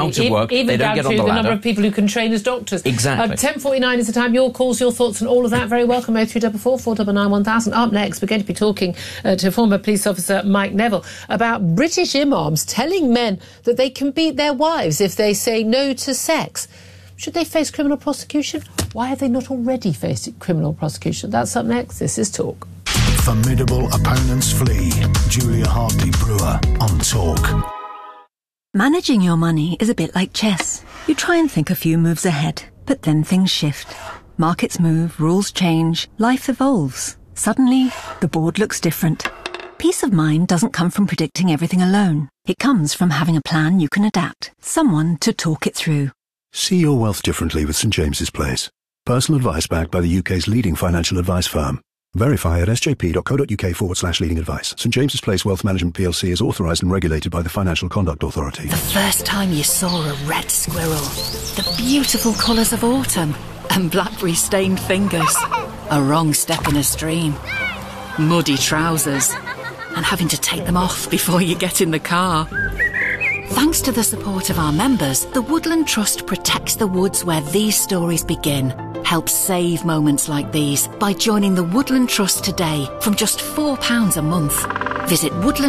out of work, they don't get on the ladder. Even down to the number of people who can train as doctors. Exactly. 10:49 is the time. Your calls, your thoughts and all of that. Very welcome. 0344 499 1000. Up next, we're going to be talking to former police officer Mike Neville about British imams telling men that they can beat their wives if they say no to sex. Should they face criminal prosecution? Why have they not already faced criminal prosecution? That's up next. This is Talk. Formidable opponents flee. Julia Hartley-Brewer on Talk. Managing your money is a bit like chess. You try and think a few moves ahead, but then things shift. Markets move, rules change, life evolves. Suddenly, the board looks different. Peace of mind doesn't come from predicting everything alone. It comes from having a plan you can adapt, someone to talk it through. See your wealth differently with St James's Place. Personal advice backed by the UK's leading financial advice firm. Verify at sjp.co.uk/leading advice. St James's Place Wealth Management PLC is authorised and regulated by the Financial Conduct Authority. The first time you saw a red squirrel, the beautiful colours of autumn, and blackberry-stained fingers. A wrong step in a stream, muddy trousers, and having to take them off before you get in the car. Thanks to the support of our members, the Woodland Trust protects the woods where these stories begin. Help save moments like these by joining the Woodland Trust today from just £4 a month. Visit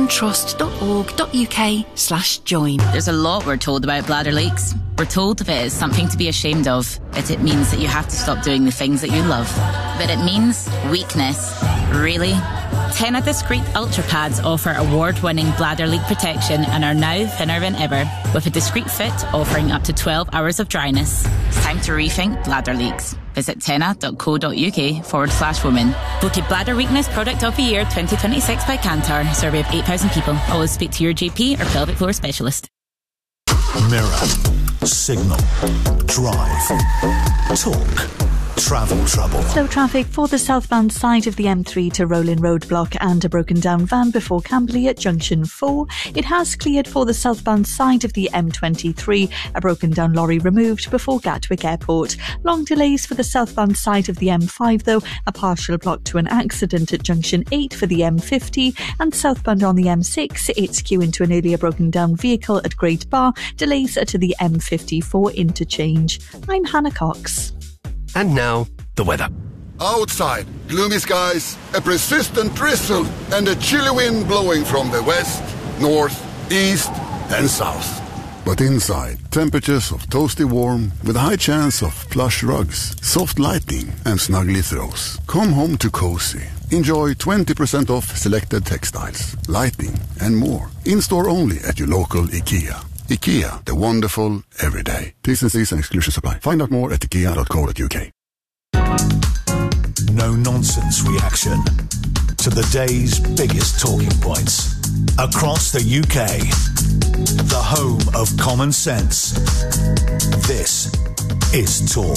woodlandtrust.org.uk/join. There's a lot we're told about bladder leaks. We're told if it is something to be ashamed of, that it means that you have to stop doing the things that you love. But it means weakness. Really? Tena Discreet Ultra Pads offer award-winning bladder leak protection and are now thinner than ever, with a discreet fit offering up to 12 hours of dryness. It's time to rethink bladder leaks. Visit tena.co.uk/women. Voted Bladder Weakness Product of the Year 2026 by Kantar. Survey of 8,000 people. Always speak to your GP or pelvic floor specialist. Mirror, Signal, Drive, Talk. Travel trouble. Slow traffic for the southbound side of the M3 to Rollin roadblock and a broken down van before Camberley at junction 4. It has cleared for the southbound side of the M23, a broken down lorry removed before Gatwick Airport. Long delays for the southbound side of the M5 though, a partial block to an accident at junction 8 for the M50, and southbound on the M6, it's queuing to an earlier broken down vehicle at Great Bar, delays to the M54 interchange. I'm Hannah Cox. And now, the weather. Outside, gloomy skies, a persistent drizzle, and a chilly wind blowing from the west, north, east, and south. But inside, temperatures of toasty warm with a high chance of plush rugs, soft lighting, and snuggly throws. Come home to cozy. Enjoy 20% off selected textiles, lighting, and more. In-store only at your local IKEA. IKEA, the wonderful everyday. T&Cs and exclusions apply. Find out more at ikea.co.uk. No-nonsense reaction to the day's biggest talking points. Across the UK, the home of common sense. This is Talk.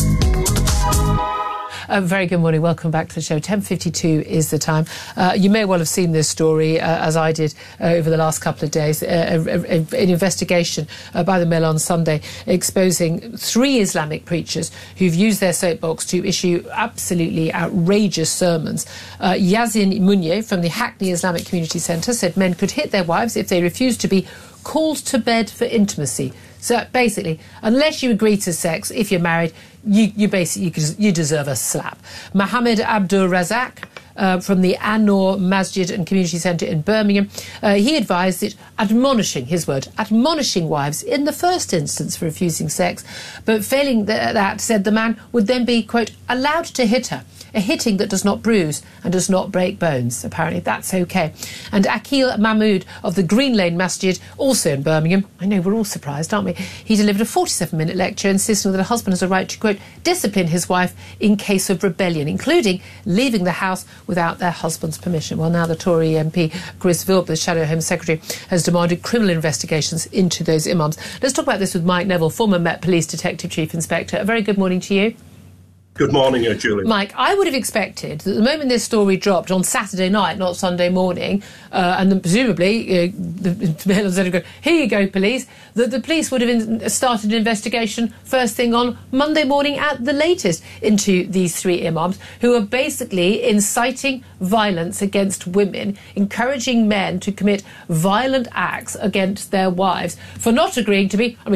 Very good morning. Welcome back to the show. 10:52 is the time. You may well have seen this story, as I did over the last couple of days. An investigation by the Mail on Sunday exposing 3 Islamic preachers who've used their soapbox to issue absolutely outrageous sermons. Yazin Munye from the Hackney Islamic Community Centre said men could hit their wives if they refused to be called to bed for intimacy. So basically, unless you agree to sex, if you're married, you deserve a slap. Mohammed Abdul Razak from the An-Noor Masjid and Community Centre in Birmingham, he advised that admonishing wives in the first instance for refusing sex, but failing that, said the man would then be, quote, allowed to hit her. A hitting that does not bruise and does not break bones. Apparently that's okay. And Akil Mahmood of the Green Lane Masjid, also in Birmingham, I know we're all surprised, aren't we? He delivered a 47-minute lecture insisting that a husband has a right to, quote, discipline his wife in case of rebellion, including leaving the house without their husband's permission. Well, now the Tory MP Chris Vilk, the Shadow Home Secretary, has demanded criminal investigations into those imams. Let's talk about this with Mike Neville, former Met Police Detective Chief Inspector. A very good morning to you. Good morning, Julie. Mike, I would have expected that the moment this story dropped on Saturday night, not Sunday morning, and then presumably the Mail on Sunday go, here you go, police, that the police would have started an investigation first thing on Monday morning at the latest into these 3 imams who are basically inciting violence against women, encouraging men to commit violent acts against their wives for not agreeing to be...